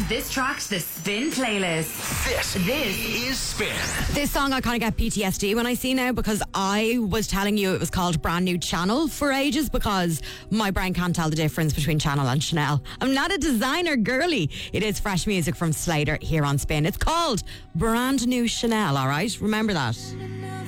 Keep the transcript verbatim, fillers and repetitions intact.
this track to the Spin playlist. This, this is Spin. This song, I kind of get P T S D when I see now, because I was telling you it was called Brand New Channel for ages because my brain can't tell the difference between Channel and Chanel. I'm not a designer girly. It is fresh music from Slater here on Spin. It's called Brand New Chanel, all right? Remember that.